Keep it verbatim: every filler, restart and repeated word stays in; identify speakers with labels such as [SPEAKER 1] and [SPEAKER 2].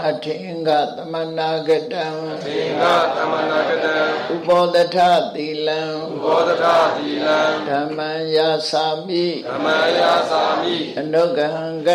[SPEAKER 1] အထင်္ဂသမနာကတံ
[SPEAKER 2] အထင်္ဂသမနာကတံ
[SPEAKER 1] ဥပောတထသီလံ
[SPEAKER 2] ဥပောတထသီလံ
[SPEAKER 1] ဓမ္မံယာစာမိ
[SPEAKER 2] ဓမ္မံယာစာမိ
[SPEAKER 1] အနုဂဟံက